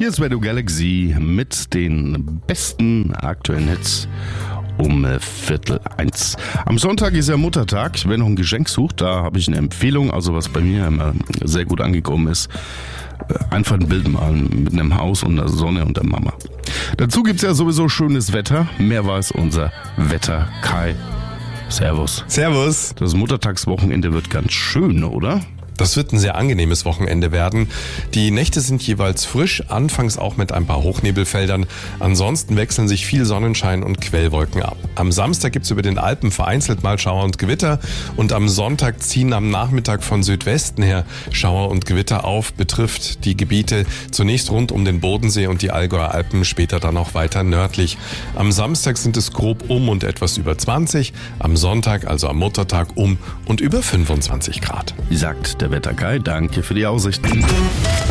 Hier ist Radio Galaxy mit den besten aktuellen Hits um 12:45. Am Sonntag ist ja Muttertag. Wer noch ein Geschenk sucht, da habe ich eine Empfehlung. Also was bei mir immer sehr gut angekommen ist, einfach ein Bild malen mit einem Haus und der Sonne und der Mama. Dazu gibt es ja sowieso schönes Wetter. Mehr weiß unser Wetter Kai. Servus. Servus. Das Muttertagswochenende wird ganz schön, oder? Das wird ein sehr angenehmes Wochenende werden. Die Nächte sind jeweils frisch, anfangs auch mit ein paar Hochnebelfeldern. Ansonsten wechseln sich viel Sonnenschein und Quellwolken ab. Am Samstag gibt's über den Alpen vereinzelt mal Schauer und Gewitter und am Sonntag ziehen am Nachmittag von Südwesten her Schauer und Gewitter auf, betrifft die Gebiete zunächst rund um den Bodensee und die Allgäuer Alpen, später dann auch weiter nördlich. Am Samstag sind es grob um und etwas über 20, am Sonntag, also am Muttertag, um und über 25 Grad. Sagt der Wetter Kai, danke für die Aussichten.